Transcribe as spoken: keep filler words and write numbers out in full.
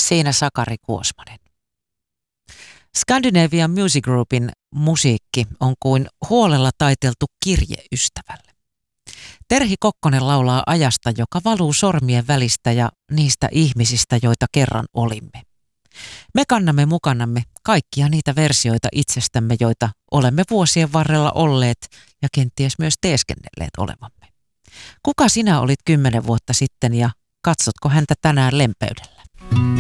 Siinä Sakari Kuosmanen. Scandinavian Music Groupin musiikki on kuin huolella taiteltu kirje ystävälle. Terhi Kokkonen laulaa ajasta, joka valuu sormien välistä ja niistä ihmisistä, joita kerran olimme. Me kannamme mukanamme kaikkia niitä versioita itsestämme, joita olemme vuosien varrella olleet ja kenties myös teeskennelleet olevamme. Kuka sinä olit kymmenen vuotta sitten ja katsotko häntä tänään lempeydellä?